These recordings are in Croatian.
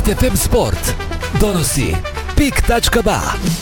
Hit FM Sport donosi PIK.ba.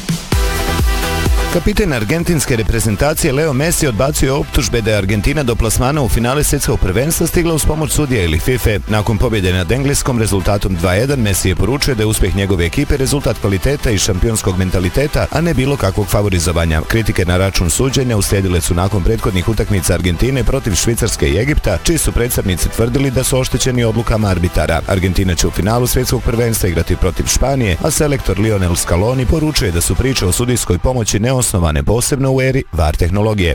Kapiten argentinske reprezentacije Leo Messi odbacio optužbe da je Argentina do plasmana u finale svjetskog prvenstva stigla uz pomoć sudija ili FIFA. Nakon pobjede nad Engleskom rezultatom 2:1, Messi je poručio da je uspjeh njegove ekipe rezultat kvaliteta i šampionskog mentaliteta, a ne bilo kakvog favorizovanja. Kritike na račun suđenja uslijedile su nakon prethodnih utakmica Argentine protiv Švicarske i Egipta, čiji su predstavnici tvrdili da su oštećeni odlukama arbitara. Argentina će u finalu svjetskog prvenstva igrati protiv Španije, a selektor Lionel Scaloni poručuje da su priče o sudijskoj pomoći neosnovane, posebno u eri VAR tehnologije.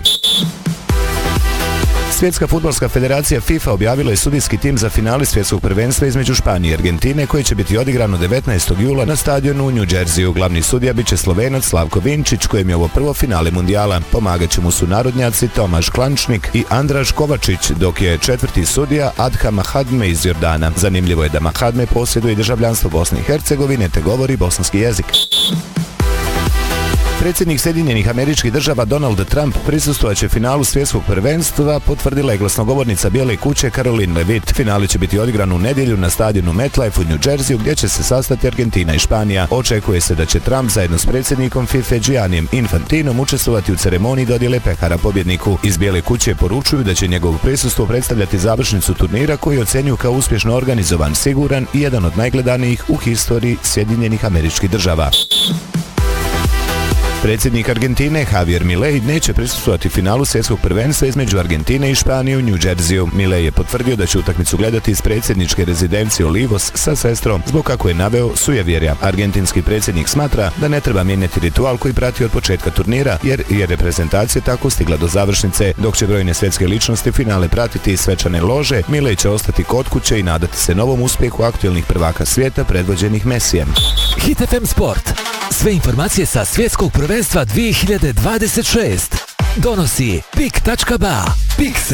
Svjetska fudbalska federacija FIFA objavila je sudijski tim za finale svjetskog prvenstva između Španije i Argentine, koji će biti odigrano 19. jula na stadionu u New Jerseyu. Glavni sudija biće Slovenac Slavko Vinčić, kojem je ovo prvo finale mundijala. Pomagat će mu sunarodnjaci Tomaš Klančnik i Andraž Kovačić, dok je četvrti sudija Adha Mahadme iz Jordana. Zanimljivo je da Mahadme posjeduje i državljanstvo Bosne i Hercegovine te govori bosanski jezik. Predsjednik Sjedinjenih Američkih Država Donald Trump prisustvovaće finalu svjetskog prvenstva, potvrdila je glasnogovornica Bijele kuće Caroline Levitt. Finale će biti odigran u nedjelju na stadionu MetLife u New Jerseyu, gdje će se sastati Argentina i Španija. Očekuje se da će Trump zajedno s predsjednikom FIFA Giannijem Infantinom učestvovati u ceremoniji dodjele pehara pobjedniku. Iz Bijele kuće poručuju da će njegovo prisustvo predstavljati završnicu turnira, koji ocjenjuju kao uspješno organizovan, siguran i jedan od najgledanijih u historiji Sjedinjenih Američkih Država. Predsjednik Argentine Javier Milei neće prisustvovati finalu svjetskog prvenstva između Argentine i Španije u New Jerseyu. Milei je potvrdio da će utakmicu gledati iz predsjedničke rezidencije Olivos sa sestrom, zbog kako je naveo sujevjerja. Argentinski predsjednik smatra da ne treba mijenjati ritual koji prati od početka turnira, jer je reprezentacija tako stigla do završnice. Dok će brojne svjetske ličnosti finale pratiti iz svečane lože, Milei će ostati kod kuće i nadati se novom uspjehu aktuelnih prvaka svijeta predvođenih Messijem. Hit FM Sport. Sve informacije sa svjetskog prvenstva 2026 donosi PIK.ba. PIK